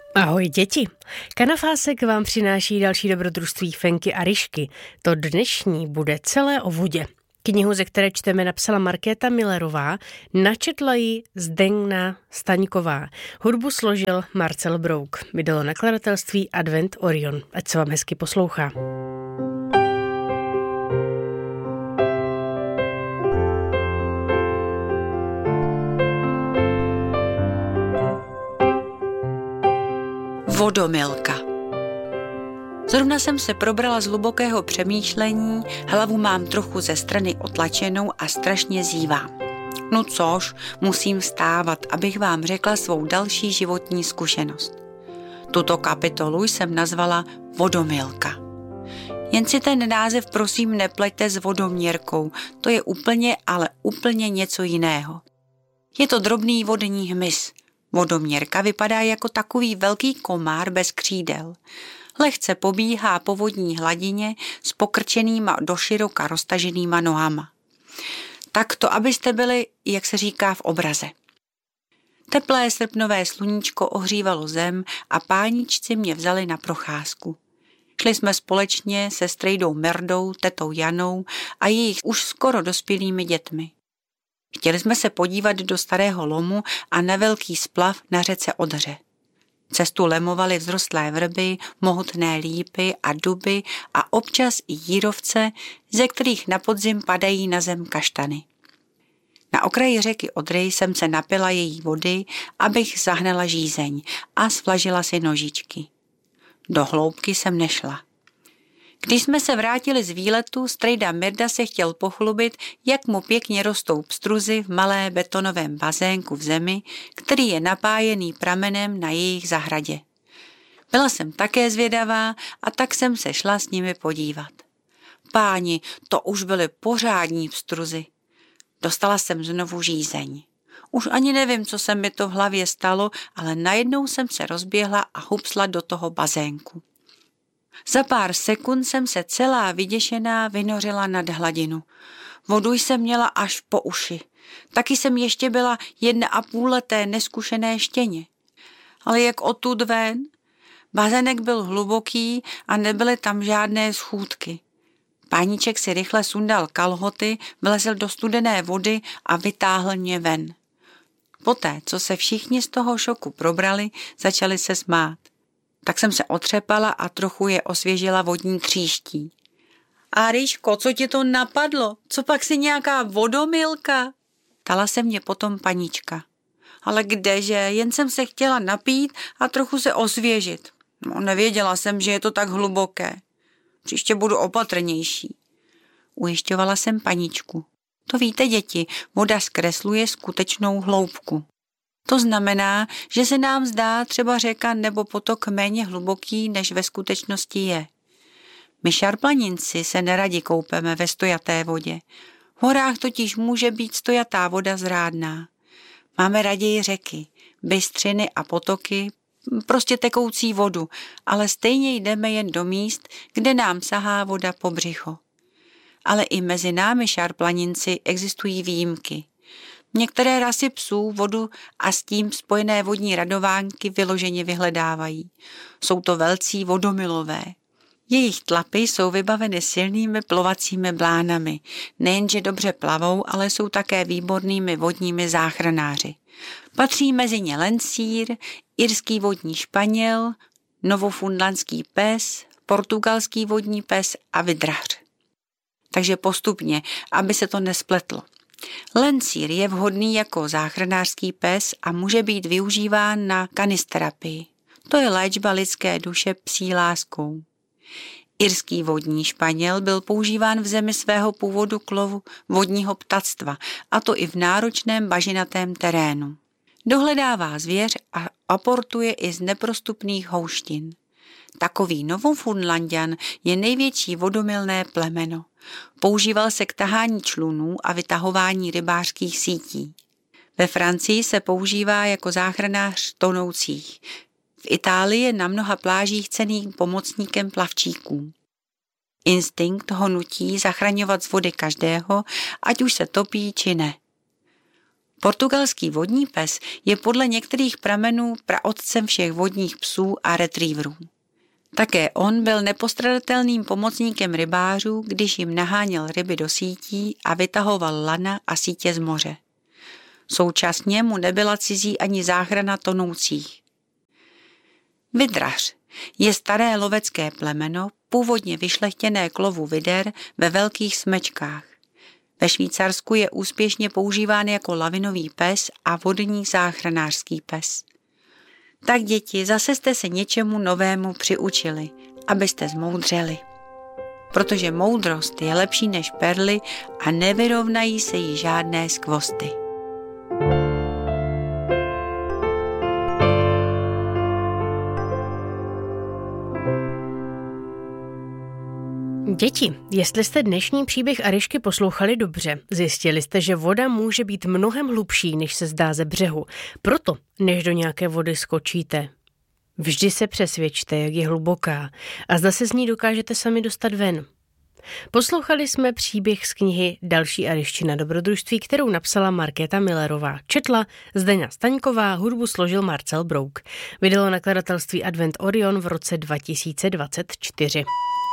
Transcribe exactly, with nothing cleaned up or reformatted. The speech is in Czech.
Ahoj děti, Kanafásek vám přináší další dobrodružství Fenky a Ryšky. To dnešní bude celé o vodě. Knihu, ze které čteme, napsala Markéta Millerová, načetla ji Zdeňna Staňková. Hudbu složil Marcel Brouk. Vydalo nakladatelství Advent Orion. Ať se vám hezky poslouchá. Vodomilka. Zrovna jsem se probrala z hlubokého přemýšlení, hlavu mám trochu ze strany otlačenou a strašně zívám. No což, musím vstávat, abych vám řekla svou další životní zkušenost. Tuto kapitolu jsem nazvala Vodomilka. Jen si ten název prosím nepleťte s vodoměrkou, to je úplně, ale úplně něco jiného. Je to drobný vodní hmyz. Vodoměrka vypadá jako takový velký komár bez křídel. Lehce pobíhá po vodní hladině s pokrčenýma doširoka roztaženýma nohama. Tak to, abyste byli, jak se říká, v obraze. Teplé srpnové sluníčko ohřívalo zem a páničci mě vzali na procházku. Šli jsme společně se strejdou Merdou, tetou Janou a jejich už skoro dospělými dětmi. Chtěli jsme se podívat do starého lomu a na velký splav na řece Odře. Cestu lemovaly vzrostlé vrby, mohutné lípy a duby a občas i jírovce, ze kterých na podzim padají na zem kaštany. Na okraji řeky Odry jsem se napila její vody, abych zahnala žízeň a svlažila si nožičky. Do hloubky jsem nešla. Když jsme se vrátili z výletu, strejda Mirda se chtěl pochlubit, jak mu pěkně rostou pstruzy v malé betonovém bazénku v zemi, který je napájený pramenem na jejich zahradě. Byla jsem také zvědavá a tak jsem se šla s nimi podívat. Páni, to už byly pořádní pstruzy. Dostala jsem znovu žízeň. Už ani nevím, co se mi to v hlavě stalo, ale najednou jsem se rozběhla a hupsla do toho bazénku. Za pár sekund jsem se celá vyděšená vynořila nad hladinu. Vodu jsem měla až po uši. Taky jsem ještě byla jedna a půl leté neskušené štěně. Ale jak odtud ven? Bazének byl hluboký a nebyly tam žádné schůdky. Páníček si rychle sundal kalhoty, vlezl do studené vody a vytáhl mě ven. Poté, co se všichni z toho šoku probrali, začali se smát. Tak jsem se otřepala a trochu je osvěžila vodní tříští. A Ryško, co ti to napadlo? Co pak si nějaká vodomilka? Ptala se mě potom panička. Ale kdeže, jen jsem se chtěla napít a trochu se osvěžit. No, nevěděla jsem, že je to tak hluboké. Příště budu opatrnější. Ujišťovala jsem paničku. To víte, děti, voda zkresluje skutečnou hloubku. To znamená, že se nám zdá třeba řeka nebo potok méně hluboký, než ve skutečnosti je. My šarplaninci se neradi koupeme ve stojaté vodě. V horách totiž může být stojatá voda zrádná. Máme raději řeky, bystřiny a potoky, prostě tekoucí vodu, ale stejně jdeme jen do míst, kde nám sahá voda po břicho. Ale i mezi námi šarplaninci existují výjimky. Některé rasy psů vodu a s tím spojené vodní radovánky vyloženě vyhledávají. Jsou to velcí vodomilové. Jejich tlapy jsou vybaveny silnými plovacími blánami. Nejenže dobře plavou, ale jsou také výbornými vodními záchranáři. Patří mezi ně lencír, irský vodní španěl, novofundlandský pes, portugalský vodní pes a vydrař. Takže postupně, aby se to nespletlo. Lencír je vhodný jako záchranářský pes a může být využíván na kanisterapii. To je léčba lidské duše psí láskou. Irský vodní španěl byl používán v zemi svého původu k lovu vodního ptactva, a to i v náročném bažinatém terénu. Dohledává zvěř a aportuje i z neprostupných houštin. Takový Novofundlanďan je největší vodomilné plemeno. Používal se k tahání člunů a vytahování rybářských sítí. Ve Francii se používá jako záchranář tonoucích. V Itálii je na mnoha plážích cenným pomocníkem plavčíků. Instinkt ho nutí zachraňovat z vody každého, ať už se topí či ne. Portugalský vodní pes je podle některých pramenů praotcem všech vodních psů a retrieverů. Také on byl nepostradatelným pomocníkem rybářů, když jim naháněl ryby do sítí a vytahoval lana a sítě z moře. Současně mu nebyla cizí ani záchrana tonoucích. Vidrař je staré lovecké plemeno, původně vyšlechtěné k lovu vider ve velkých smečkách. Ve Švýcarsku je úspěšně používán jako lavinový pes a vodní záchranářský pes. Tak děti, zase jste se něčemu novému přiučili, abyste zmoudřeli. Protože moudrost je lepší než perly a nevyrovnají se jí žádné skvosty. Děti, jestli jste dnešní příběh Aryšky poslouchali dobře, zjistili jste, že voda může být mnohem hlubší, než se zdá ze břehu. Proto, než do nějaké vody skočíte, vždy se přesvědčte, jak je hluboká a zda se z ní dokážete sami dostat ven. Poslouchali jsme příběh z knihy Další Aryščina dobrodružství, kterou napsala Markéta Millerová. Četla Zdeňa Staňková, hudbu složil Marcel Brouk. Vydalo nakladatelství Advent Orion v roce dva tisíce dvacet čtyři.